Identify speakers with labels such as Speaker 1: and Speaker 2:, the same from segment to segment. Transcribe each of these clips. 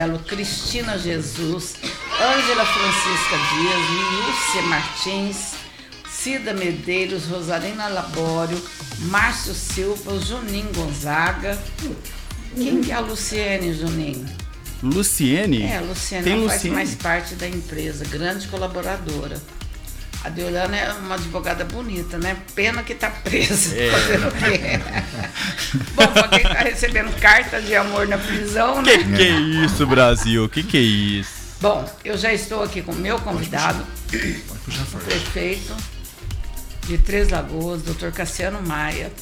Speaker 1: Cristina Jesus, Ângela Francisca Dias, Lúcia Martins, Cida Medeiros, Rosarina Labório, Márcio Silva, Juninho Gonzaga. Quem que é a Luciene, Juninho?
Speaker 2: Luciene?
Speaker 1: A Luciene
Speaker 2: Tem
Speaker 1: não faz
Speaker 2: Luciene?
Speaker 1: mais parte da empresa, grande colaboradora. A Deolana é uma advogada bonita, né? Pena que tá presa. Fazendo o quê? Bom, pra quem tá recebendo carta de amor na prisão, né?
Speaker 2: Que é isso, Brasil? Que é isso?
Speaker 1: Bom, eu já estou aqui com o meu convidado, o prefeito de Três Lagoas, Dr. Cassiano Maia.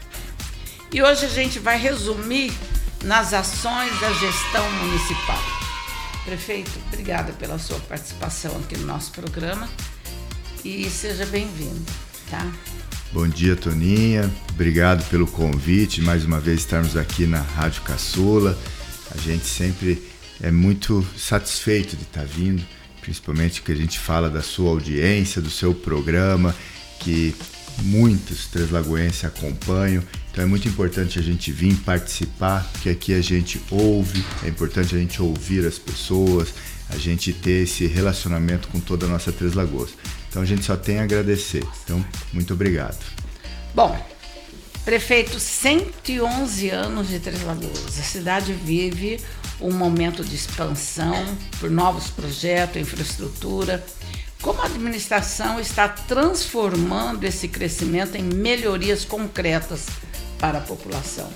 Speaker 1: E hoje a gente vai resumir nas ações da gestão municipal. Prefeito, obrigada pela sua participação aqui no nosso programa. E seja bem-vindo, tá?
Speaker 3: Bom dia, Toninha. Obrigado pelo convite. Mais uma vez estarmos aqui na Rádio Caçula. A gente sempre é muito satisfeito de estar vindo, principalmente porque a gente fala da sua audiência, do seu programa, que muitos treslagoenses acompanham. Então é muito importante a gente vir participar, porque aqui a gente ouve, é importante a gente ouvir as pessoas, a gente ter esse relacionamento com toda a nossa Três Lagoas. Então a gente só tem a agradecer. Então, muito obrigado.
Speaker 1: Bom, prefeito, 111 anos de Três Lagoas. A cidade vive um momento de expansão por novos projetos, infraestrutura. Como a administração está transformando esse crescimento em melhorias concretas para a população?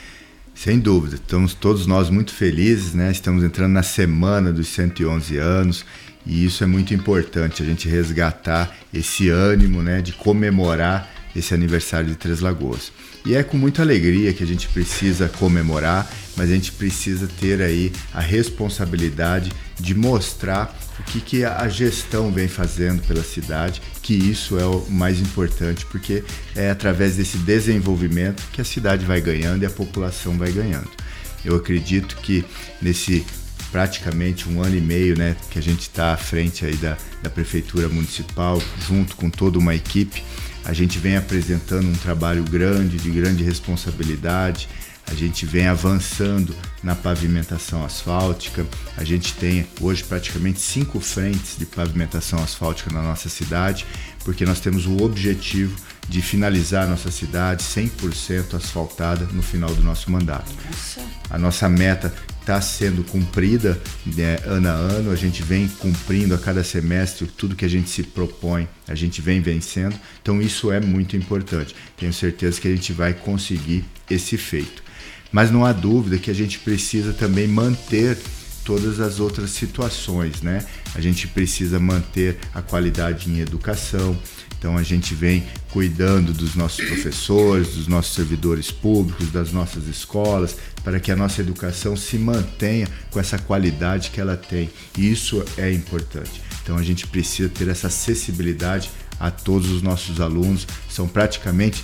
Speaker 3: Sem dúvida, estamos todos nós muito felizes, né? Estamos entrando na semana dos 111 anos e isso é muito importante, a gente resgatar esse ânimo, né, de comemorar esse aniversário de Três Lagoas. E é com muita alegria que a gente precisa comemorar, mas a gente precisa ter aí a responsabilidade de mostrar o que a gestão vem fazendo pela cidade, que isso é o mais importante, porque é através desse desenvolvimento que a cidade vai ganhando e a população vai ganhando. Eu acredito que nesse praticamente 1 ano e meio, né, que a gente está à frente aí da Prefeitura Municipal, junto com toda uma equipe, a gente vem apresentando um trabalho grande, de grande responsabilidade. A gente vem avançando na pavimentação asfáltica. A gente tem hoje praticamente 5 frentes de pavimentação asfáltica na nossa cidade, porque nós temos o objetivo de finalizar a nossa cidade 100% asfaltada no final do nosso mandato. A nossa meta está sendo cumprida, né, ano a ano. A gente vem cumprindo a cada semestre tudo que a gente se propõe, a gente vem vencendo. Então isso é muito importante. Tenho certeza que a gente vai conseguir esse feito. Mas não há dúvida que a gente precisa também manter todas as outras situações, né? A gente precisa manter a qualidade em educação. Então a gente vem cuidando dos nossos professores, dos nossos servidores públicos, das nossas escolas, para que a nossa educação se mantenha com essa qualidade que ela tem. E isso é importante. Então a gente precisa ter essa acessibilidade a todos os nossos alunos. São praticamente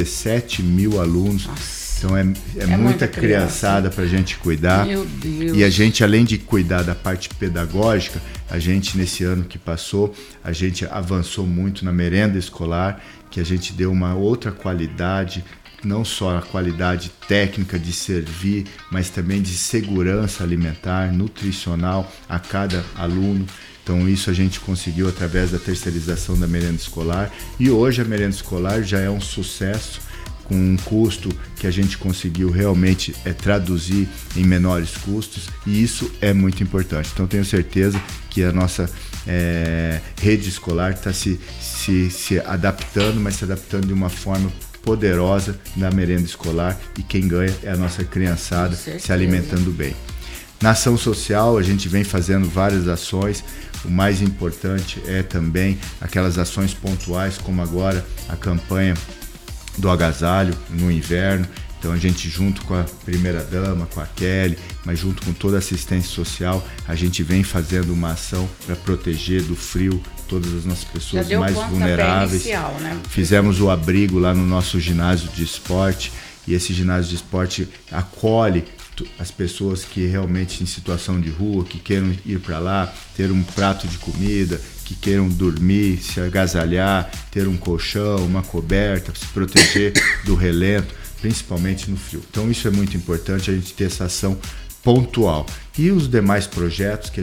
Speaker 3: 17 mil alunos.
Speaker 1: Nossa.
Speaker 3: Então é muita criançada para a gente cuidar.
Speaker 1: Meu Deus.
Speaker 3: E a gente, além de cuidar da parte pedagógica, a gente, nesse ano que passou, a gente avançou muito na merenda escolar, que a gente deu uma outra qualidade, não só a qualidade técnica de servir, mas também de segurança alimentar, nutricional a cada aluno. Então isso a gente conseguiu através da terceirização da merenda escolar. E hoje a merenda escolar já é um sucesso, com um custo que a gente conseguiu realmente traduzir em menores custos, e isso é muito importante. Então tenho certeza que a nossa rede escolar está se adaptando, mas se adaptando de uma forma poderosa na merenda escolar, e quem ganha é a nossa criançada se alimentando bem. Na ação social a gente vem fazendo várias ações. O mais importante é também aquelas ações pontuais, como agora a campanha do agasalho no inverno. Então a gente, junto com a primeira-dama, com a Kelly, mas junto com toda a assistência social, a gente vem fazendo uma ação para proteger do frio todas as nossas pessoas mais vulneráveis.
Speaker 1: Inicial, né?
Speaker 3: Fizemos o abrigo lá no nosso ginásio de esporte, e esse ginásio de esporte acolhe as pessoas que realmente em situação de rua, que queiram ir para lá, ter um prato de comida, que queiram dormir, se agasalhar, ter um colchão, uma coberta, se proteger do relento, principalmente no frio. Então isso é muito importante, a gente ter essa ação pontual. E os demais projetos que